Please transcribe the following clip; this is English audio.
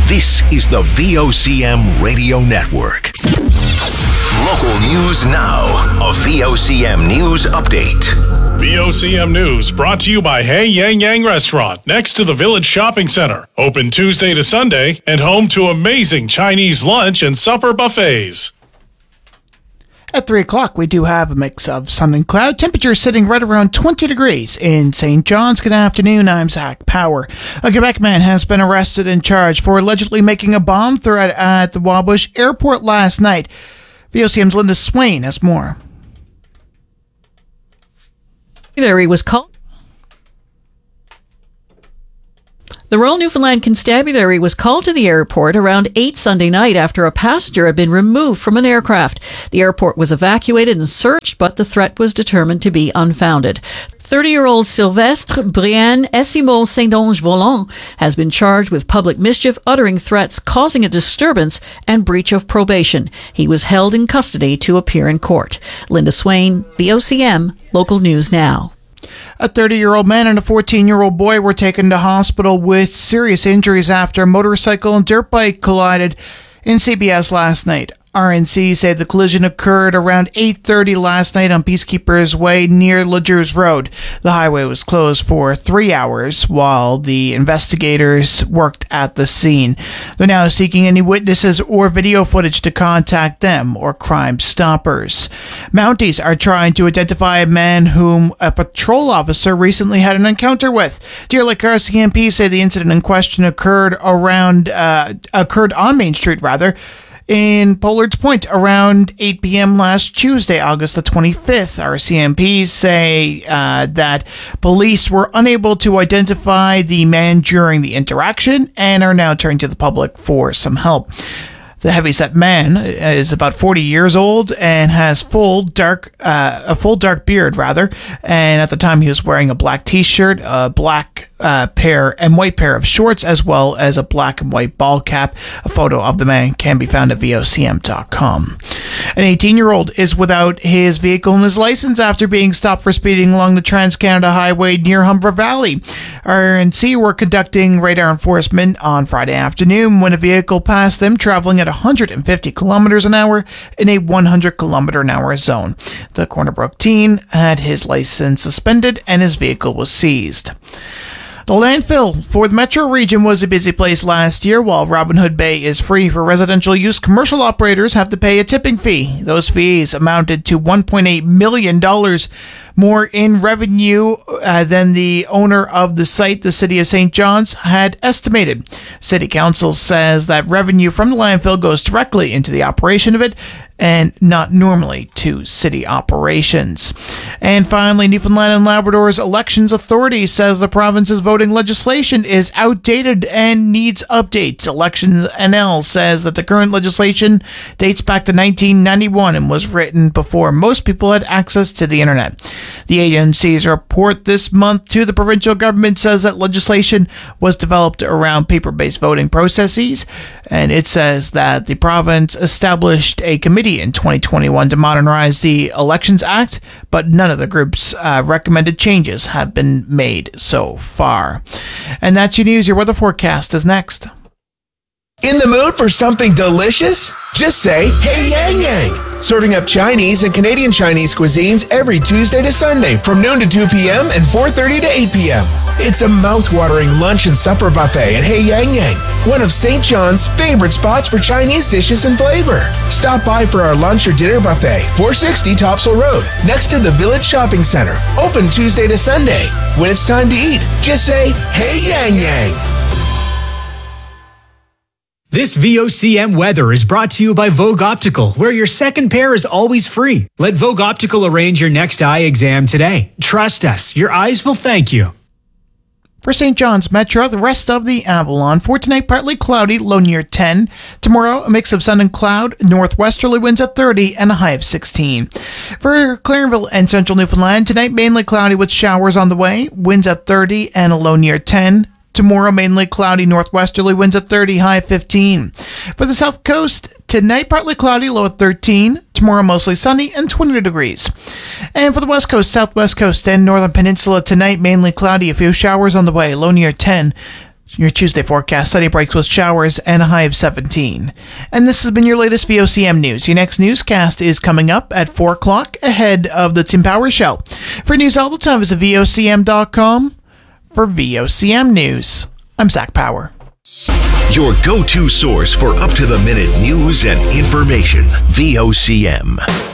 This is the VOCM Radio Network. Local news now. A VOCM News Update. VOCM News brought to you by Hey Yang Yang Restaurant next to the Village Shopping Center. Open Tuesday to Sunday and home to amazing Chinese lunch and supper buffets. At 3 o'clock, we do have a mix of sun and cloud. Temperature sitting right around 20 degrees in St. John's. Good afternoon, I'm Zach Power. A Quebec man has been arrested and charged for allegedly making a bomb threat at the Wabush Airport last night. VOCM's Linda Swain has more. The Royal Newfoundland Constabulary was called to the airport around 8 Sunday night after a passenger had been removed from an aircraft. The airport was evacuated and searched, but the threat was determined to be unfounded. 30-year-old Sylvestre Brian Esimo Saint-Onge-Volant has been charged with public mischief, uttering threats, causing a disturbance, and breach of probation. He was held in custody to appear in court. Linda Swain, VOCM, Local News Now. A 30-year-old man and a 14-year-old boy were taken to hospital with serious injuries after a motorcycle and dirt bike collided in CBS last night. RNC said the collision occurred around 8:30 last night on Peacekeepers Way near Lejeune Road. The highway was closed for 3 hours while the investigators worked at the scene. They're now seeking any witnesses or video footage to contact them or Crime Stoppers. Mounties are trying to identify a man whom a patrol officer recently had an encounter with. Deer Lake RCMP say the incident in question occurred on Main Street, in Pollard's Point around 8 p.m. last Tuesday, August the 25th. RCMP say that police were unable to identify the man during the interaction and are now turning to the public for some help. The heavyset man is about 40 years old and has a full dark beard, and at the time he was wearing a black t-shirt, a black pair and white pair of shorts, as well as a black and white ball cap. A photo of the man can be found at VOCM.com. An 18-year-old is without his vehicle and his license after being stopped for speeding along the Trans-Canada Highway near Humber Valley. RNC were conducting radar enforcement on Friday afternoon when a vehicle passed them traveling at 150 kilometers an hour in a 100 kilometer an hour zone. The Corner Brook teen had his license suspended and his vehicle was seized. The landfill for the metro region was a busy place last year. While Robin Hood Bay is free for residential use, commercial operators have to pay a tipping fee. Those fees amounted to $1.8 million more in revenue than the owner of the site, the City of St. John's, had estimated. City Council says that revenue from the landfill goes directly into the operation of it and not normally to city operations. And finally, Newfoundland and Labrador's Elections Authority says the province's voting legislation is outdated and needs updates. Elections NL says that the current legislation dates back to 1991 and was written before most people had access to the internet. The agency's report this month to the provincial government says that legislation was developed around paper-based voting processes, and it says that the province established a committee in 2021 to modernize the Elections Act, but none of the group's recommended changes have been made so far. And that's your news. Your weather forecast is next. In the mood for something delicious? Just say, Hey Yang Yang! Serving up Chinese and Canadian Chinese cuisines every Tuesday to Sunday from noon to 2 p.m. and 4:30 to 8 p.m. It's a mouth-watering lunch and supper buffet at Hey Yang Yang, one of St. John's favorite spots for Chinese dishes and flavor. Stop by for our lunch or dinner buffet, 460 Topsail Road, next to the Village Shopping Center. Open Tuesday to Sunday. When it's time to eat, just say, Hey Yang Yang! This VOCM weather is brought to you by Vogue Optical, where your second pair is always free. Let Vogue Optical arrange your next eye exam today. Trust us, your eyes will thank you. For St. John's Metro, the rest of the Avalon. For tonight, partly cloudy, low near 10. Tomorrow, a mix of sun and cloud, northwesterly winds at 30 and a high of 16. For Clarenville and Central Newfoundland, tonight mainly cloudy with showers on the way, winds at 30 and a low near 10. Tomorrow, mainly cloudy, northwesterly winds at 30, high 15. For the South Coast, tonight partly cloudy, low at 13. Tomorrow, mostly sunny and 20 degrees. And for the West Coast, Southwest Coast, and Northern Peninsula, tonight mainly cloudy, a few showers on the way, low near 10. Your Tuesday forecast, sunny breaks with showers and a high of 17. And this has been your latest VOCM news. Your next newscast is coming up at 4 o'clock ahead of the Tim Power Show. For news all the time, visit VOCM.com. For VOCM News, I'm Zach Power. Your go-to source for up-to-the-minute news and information. VOCM.